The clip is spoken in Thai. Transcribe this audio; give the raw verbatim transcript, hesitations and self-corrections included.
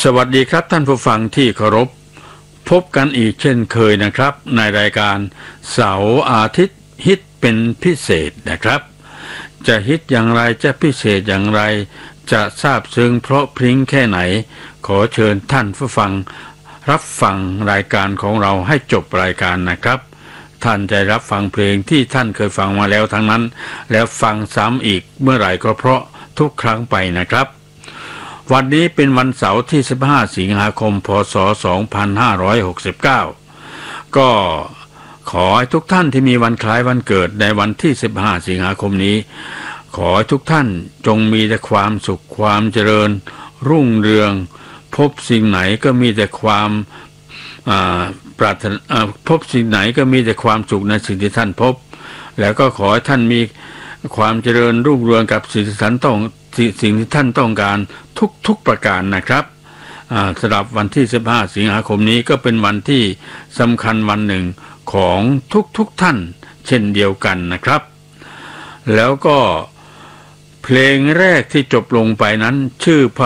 สวัสดีครับท่านผู้ฟังที่เคารพพบกันอีกเช่นเคยนะครับในรายการเสาร์อาทิตย์ฮิตเป็นพิเศษนะครับจะฮิตอย่างไรจะพิเศษอย่างไรจะซาบซึ้งเพราะพริ้งแค่ไหนขอเชิญท่านผู้ฟังรับฟังรายการของเราให้จบรายการนะครับท่านจะรับฟังเพลงที่ท่านเคยฟังมาแล้วทั้งนั้นแล้วฟังซ้ำอีกเมื่อไหร่ก็เพราะทุกครั้งไปนะครับวันนี้เป็นวันเสาร์ที่สิบห้าสิงหาคมพ.ศ. สองพันห้าร้อยหกสิบเก้าก็ขอให้ทุกท่านที่มีวันคล้ายวันเกิดในวันที่สิบห้าสิงหาคมนี้ขอให้ทุกท่านจงมีแต่ความสุขความเจริญรุ่งเรืองพบสิ่งไหนก็มีแต่ความปรารถนาพบสิ่งไหนก็มีแต่ความสุขในสิ่งที่ท่านพบแล้วก็ขอให้ท่านมีความเจริญรุ่งเรืองกับสิ่งที่ท่านต้องสิ่งที่ท่านต้องการทุกๆประการนะครับสำหรับวันที่สิบห้าสิงหาคมนี้ก็เป็นวันที่สำคัญวันหนึ่งของทุกๆท่านเช่นเดียวกันนะครับแล้วก็เพลงแรกที่จบลงไปนั้นชื่อ